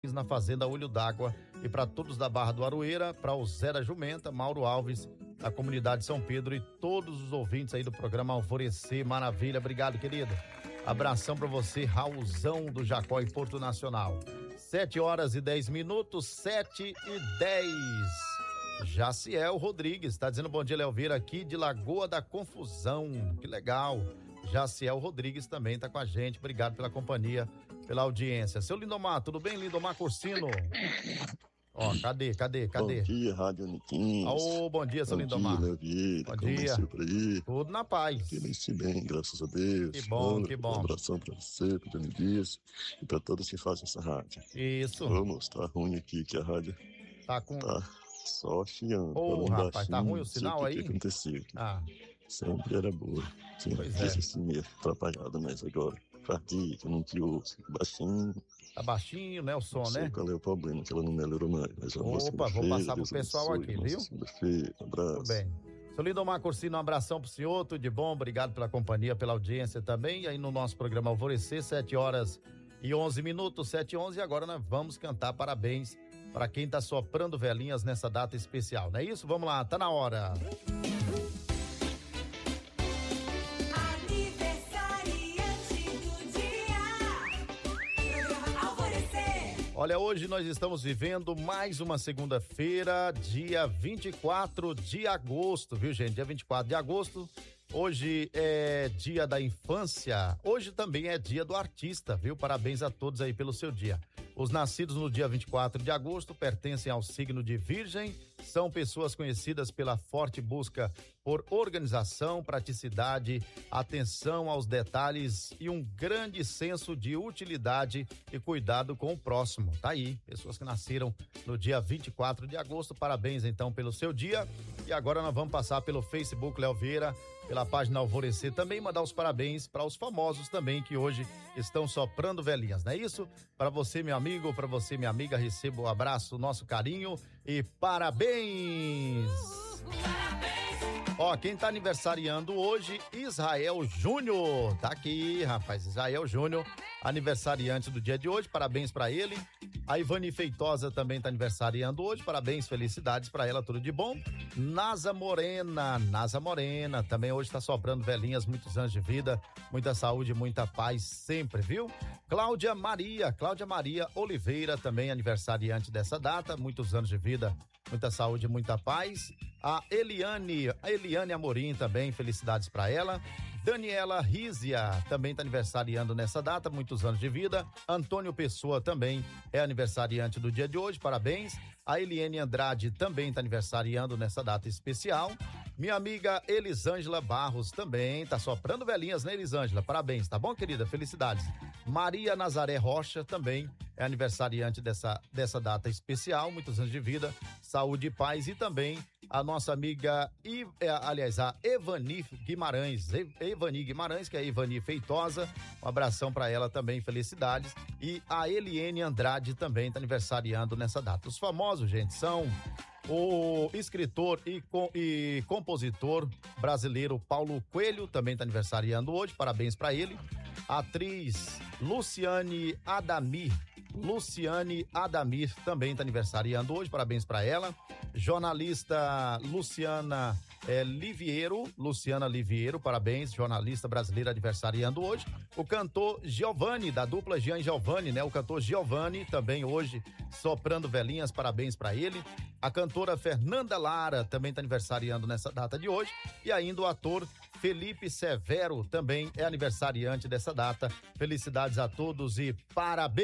Rodrigues, na Fazenda Olho d'Água. E para todos da Barra do Aroeira, para o Zé da Jumenta, Mauro Alves, da comunidade São Pedro e todos os ouvintes aí do programa Alvorecer. Maravilha, obrigado, querido. Abração para você, Raulzão do Jacó e Porto Nacional. 7h10, 7h10. Jaciel Rodrigues está dizendo bom dia, Leoveira, aqui de Lagoa da Confusão. Que legal. Jaciel Rodrigues também está com a gente. Obrigado pela companhia, pela audiência. Seu Lindomar, tudo bem, Lindomar Cursino? Ó, cadê? Bom dia, Rádio Aniquins. Bom dia, seu Lindomar. Bom dia, Leoveira. Bom dia. Por aí? Tudo na paz. Que bem, graças a Deus. Que bom, que bom. Um abração pra você, pro Dani Dias e pra todos que fazem essa rádio. Isso. Vamos, tá ruim aqui, que a rádio tá só chiando. Rapaz, baixinho, tá ruim o sinal aí? O que aconteceu? Sempre era boa. Tinha assim meio atrapalhada, mas agora, que eu não te ouço, baixinho. Tá baixinho, né, o som, não sei né? qual é o problema, que ela não melhorou mais. Mas vou passar pro pessoal aqui, viu? Um abraço. Tudo bem. Seu Lindomar Cursino, um abração pro senhor, tudo de bom, obrigado pela companhia, pela audiência também. E aí no nosso programa Alvorecer, 7h11, 7h11, e agora nós vamos cantar parabéns para quem tá soprando velhinhas nessa data especial, não é isso? Vamos lá, tá na hora. Olha, hoje nós estamos vivendo mais uma segunda-feira, dia 24 de agosto, viu, gente? Dia 24 de agosto. Hoje é dia da infância, hoje também é dia do artista, viu? Parabéns a todos aí pelo seu dia. Os nascidos no dia 24 de agosto pertencem ao signo de Virgem, são pessoas conhecidas pela forte busca por organização, praticidade, atenção aos detalhes e um grande senso de utilidade e cuidado com o próximo. Tá aí, pessoas que nasceram no dia 24 de agosto, parabéns então pelo seu dia. E agora nós vamos passar pelo Facebook Leoveira, pela página Alvorecer, também mandar os parabéns para os famosos também que hoje estão soprando velhinhas, não é isso? Para você, meu amigo, para você, minha amiga, receba o abraço, nosso carinho e parabéns! Ó, quem tá aniversariando hoje, Israel Júnior, tá aqui, rapaz, Israel Júnior, aniversariante do dia de hoje, parabéns pra ele. A Ivani Feitosa também tá aniversariando hoje, parabéns, felicidades pra ela, tudo de bom. Nasa Morena, também hoje tá soprando velhinhas, muitos anos de vida, muita saúde, muita paz sempre, viu? Cláudia Maria Oliveira, também aniversariante dessa data, muitos anos de vida, muita saúde, muita paz. A Eliane Amorim também, felicidades para ela. Daniela Rizia também está aniversariando nessa data, muitos anos de vida. Antônio Pessoa também é aniversariante do dia de hoje, parabéns. A Eliane Andrade também está aniversariando nessa data especial. Minha amiga Elisângela Barros também está soprando velhinhas, né, Elisângela? Parabéns, tá bom, querida? Felicidades. Maria Nazaré Rocha também é aniversariante dessa data especial, muitos anos de vida, saúde e paz. E também a nossa amiga, a Evani Guimarães, que é a Evani Feitosa, um abração para ela também, felicidades. E a Eliene Andrade também está aniversariando nessa data. Os famosos, gente, são o escritor e compositor brasileiro Paulo Coelho, também está aniversariando hoje, parabéns para ele. A atriz Luciane Adamir também está aniversariando hoje, parabéns para ela. Jornalista Luciana Liviero, parabéns, jornalista brasileira aniversariando hoje. O cantor Giovanni, da dupla Jean Giovanni, né? O cantor Giovanni também hoje soprando velhinhas, parabéns para ele. A cantora Fernanda Lara também está aniversariando nessa data de hoje. E ainda o ator Felipe Severo também é aniversariante dessa data. Felicidades a todos e parabéns!